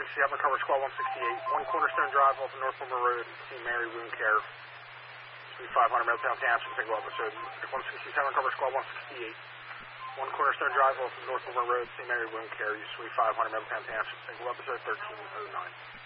recover squad 168. 1 Cornerstone Drive off of North Wilmer Road, St. Mary Wound Care. Suite 500, Middletown Township, single episode. 167, recover squad 168. 1 Cornerstone Drive off of North Wilmer Road, St. Mary Wound Care, Suite 500, Middletown Township, single episode 1309.